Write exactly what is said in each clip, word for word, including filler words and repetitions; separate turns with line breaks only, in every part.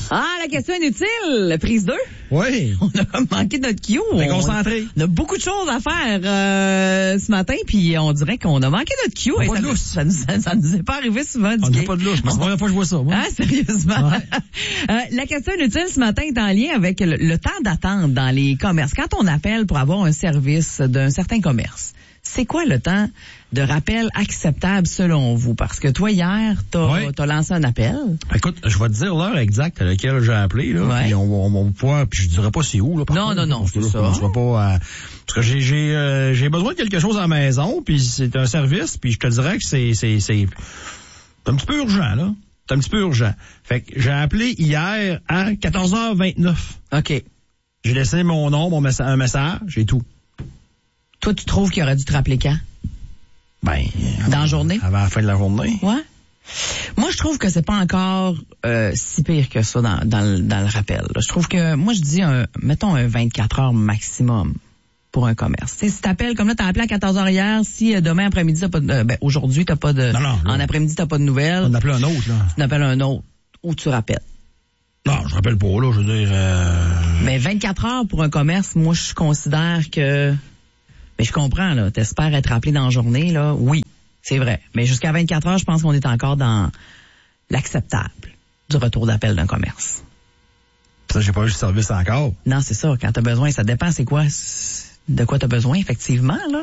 Ah, la question inutile, prise deux.
Oui.
On a comme manqué notre cue.
On est concentré.
On a beaucoup de choses à faire euh, ce matin, puis on dirait qu'on a manqué notre cue.
On
Et
pas
ça,
de lousse.
ça, nous, ça, ça nous est pas arrivé souvent.
On n'a pas de louche. C'est la première fois que je vois ça, moi.
Ah, sérieusement.
Ouais.
euh, la question inutile ce matin est en lien avec le, le temps d'attente dans les commerces. Quand on appelle pour avoir un service d'un certain commerce, c'est quoi le temps de rappel acceptable selon vous? Parce que toi, hier, t'as,
Ouais.
t'as lancé un appel.
Écoute, je vais te dire l'heure exacte à laquelle j'ai appelé, là.
Ouais.
Puis on, on, on va pouvoir, puis je dirais pas c'est où, là. par
Non,
contre,
non, non,
parce que
c'est
là,
ça.
On sera pas, euh, parce que j'ai, j'ai, euh, j'ai besoin de quelque chose à la maison, puis c'est un service, puis je te dirais que c'est, c'est, c'est, c'est un petit peu urgent, là. C'est un petit peu urgent. Fait que j'ai appelé hier à quatorze heures vingt-neuf.
OK.
J'ai laissé mon nom, mon messa- un message et tout.
Toi, tu trouves qu'il aurait dû te rappeler quand?
Ben.
Dans la journée?
Avant la fin de la journée.
Ouais. Moi, je trouve que c'est pas encore euh, si pire que ça dans, dans, le, dans le rappel. là. Je trouve que, moi, je dis, un, mettons un vingt-quatre heures maximum pour un commerce. T'sais, si t'appelles, comme là, t'as appelé à quatorze heures hier, si euh, demain après-midi, t'as pas de, euh, ben, aujourd'hui, t'as pas de,
Non, non,
en
non.
après-midi, t'as pas de nouvelles,
On appelait un autre, là.
tu appelles un autre, ou tu rappelles.
Non, je rappelle pas, là, je veux dire, euh...
Mais vingt-quatre heures pour un commerce, moi, je considère que... Mais je comprends, là. T'espères être rappelé dans la journée, là. Oui, c'est vrai. Mais jusqu'à vingt-quatre heures, je pense qu'on est encore dans l'acceptable du retour d'appel d'un commerce.
Ça, j'ai pas eu le service encore.
Non, c'est ça. Quand t'as besoin, ça dépend, c'est quoi, de quoi t'as besoin, effectivement, là.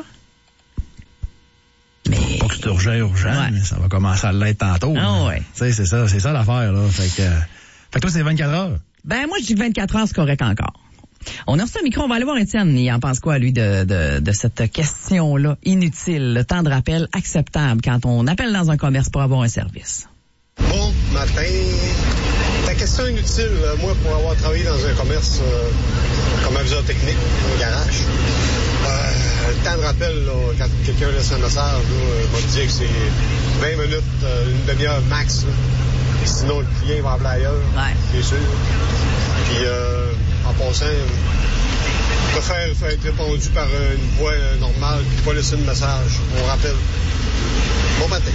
Mais...
Pas que c'est urgent, urgent,
Ouais.
mais ça va commencer à l'être tantôt.
Ah
là.
ouais.
Tu sais, c'est ça, c'est ça l'affaire, là. Fait que, euh, fait que toi, c'est vingt-quatre heures.
Ben, moi, je dis que vingt-quatre heures, c'est correct encore. On a reçu un micro, on va aller voir Étienne. Il en pense quoi, lui, de, de, de cette question-là inutile, le temps de rappel acceptable quand on appelle dans un commerce pour avoir un service?
Bon matin. Ta question inutile, euh, moi, pour avoir travaillé dans un commerce euh, comme aviseur technique, un garage, euh, le temps de rappel, là, quand quelqu'un laisse un message, là, euh, m'a dit que c'est vingt minutes, euh, une demi-heure max. Là. Sinon, le client va appeler ailleurs,
Ouais.
c'est sûr. Puis, euh, en passant, je préfère faire être répondu par euh, une voix euh, normale puis pas laisser de message. On rappelle. Bon matin.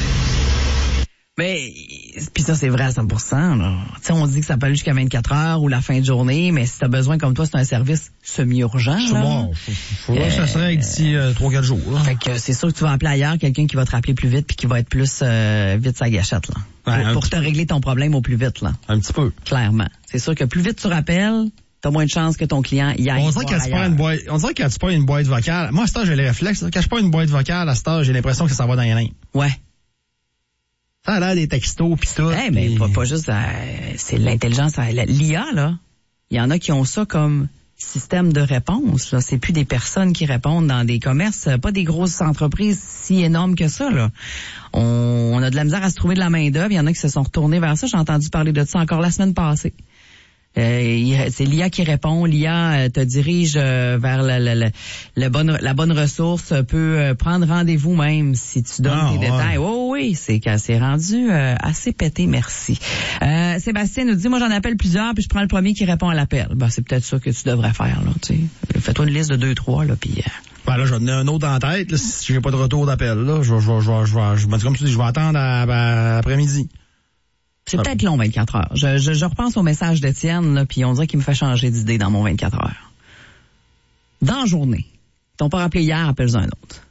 Mais, puis ça, c'est vrai à cent pour cent, là. Tu sais, on dit que ça peut aller jusqu'à vingt-quatre heures ou la fin de journée, mais si t'as besoin, comme toi, c'est un service semi-urgent, là.
Bon, faudrait que ça serait d'ici euh, trois quatre jours, là.
Fait que c'est sûr que tu vas appeler ailleurs quelqu'un qui va te rappeler plus vite puis qui va être plus euh, vite sa gâchette, là.
Ouais,
pour pour te
peu.
régler ton problème au plus vite, là.
Un petit peu.
Clairement. C'est sûr que plus vite tu rappelles, t'as moins de chances que ton client y aille
On dirait
voir
quand tu prends
ailleurs.
une boîte, on dirait quand tu prends une boîte vocale. Moi, à cette heure, j'ai les réflexes, là. Quand je prends une boîte vocale, à cette heure, j'ai l'impression que ça va dans les mains.
Ouais.
Ça a l'air des textos pis tout.
Eh, mais
pis-
pas, pas juste, euh, c'est l'intelligence, euh, la- l'I A, là. Il y en a qui ont ça comme système de réponse, là. C'est plus des personnes qui répondent dans des commerces, euh, pas des grosses entreprises si énormes que ça, là. On, on a de la misère à se trouver de la main-d'œuvre. Il y en a qui se sont retournés vers ça. J'ai entendu parler de ça encore la semaine passée. Euh, il- c'est l'I A qui répond. L'I A euh, te dirige euh, vers la, la, la, la bonne la bonne ressource, euh, peut euh, prendre rendez-vous même si tu donnes
Ah,
tes
ouais.
détails. Oh oui, c'est que c'est rendu euh, assez pété, merci. Euh, Sébastien nous dit, moi j'en appelle plusieurs, puis je prends le premier qui répond à l'appel. Ben, c'est peut-être ça que tu devrais faire, là, tu sais. Fais-toi une liste de deux, trois, là, puis... Euh,
Ben là, j'en ai un autre en tête, là, si j'ai pas de retour d'appel, là. Je vais, je vais, je vais, je vais, je vais, comme tu dis, je vais attendre à, à, après-midi.
c'est
Ah.
peut-être long, vingt-quatre heures. Je, je, je repense au message d'Étienne, là, puis on dirait qu'il me fait changer d'idée dans mon vingt-quatre heures. Dans la journée, ils t'ont pas rappelé hier, appelle-en un autre.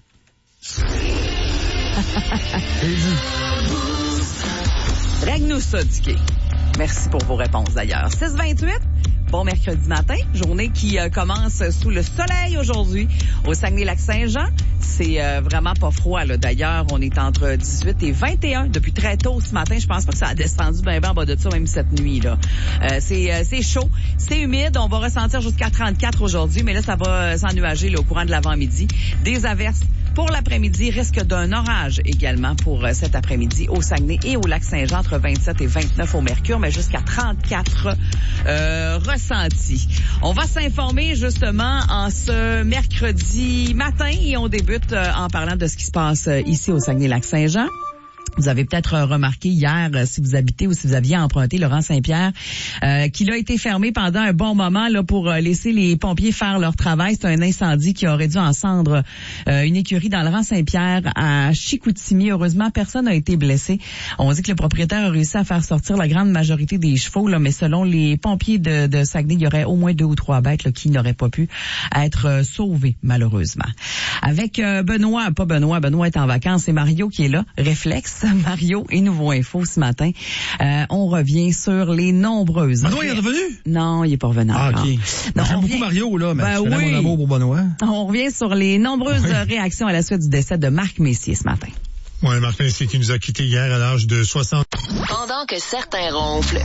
Règle-nous ça, Dicky. Merci pour vos réponses, d'ailleurs. six vingt-huit, bon mercredi matin, journée qui euh, commence sous le soleil aujourd'hui au Saguenay-Lac-Saint-Jean. C'est euh, vraiment pas froid, là. D'ailleurs, on est entre dix-huit et vingt et un depuis très tôt ce matin. Je pense pas que ça a descendu bien ben en bas de ça, même cette nuit, là. Euh, c'est, euh, c'est chaud, c'est humide. On va ressentir jusqu'à trente-quatre aujourd'hui, mais là, ça va euh, s'ennuager, là, au courant de l'avant-midi. Des averses pour l'après-midi, risque d'un orage également pour euh, cet après-midi au Saguenay et au Lac-Saint-Jean, entre vingt-sept et vingt-neuf au mercure, mais jusqu'à trente-quatre euh, ressentis. On va s'informer justement en ce mercredi matin et on débute euh, en parlant de ce qui se passe euh, ici au Saguenay-Lac-Saint-Jean. Vous avez peut-être remarqué hier, si vous habitez ou si vous aviez emprunté Laurent Saint-Pierre, euh, qu'il a été fermé pendant un bon moment là pour laisser les pompiers faire leur travail. C'est un incendie qui aurait dû encendre euh, une écurie dans Laurent Saint-Pierre à Chicoutimi. Heureusement, personne n'a été blessé. On dit que le propriétaire a réussi à faire sortir la grande majorité des chevaux, là, mais selon les pompiers de, de Saguenay, il y aurait au moins deux ou trois bêtes là, qui n'auraient pas pu être euh, sauvées, malheureusement. Avec euh, Benoît, pas Benoît, Benoît est en vacances, c'est Mario qui est là. Réflexe. Mario et Nouveau Info ce matin. Euh, on revient sur les nombreuses...
Benoît, il est revenu?
Non, il est pas revenu.
Ah, OK.
Non,
j'aime
beaucoup
revient... Mario, là, mais
ben
je connais
oui.
mon amour pour Benoît.
On revient sur les nombreuses
oui.
réactions à la suite du décès de Marc Messier ce matin.
Oui, Marc Messier qui nous a quittés hier à l'âge de soixante.
Pendant que certains ronflent,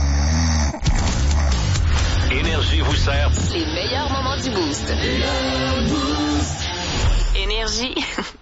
Énergie vous sert
les meilleurs moments du boost. Énergie.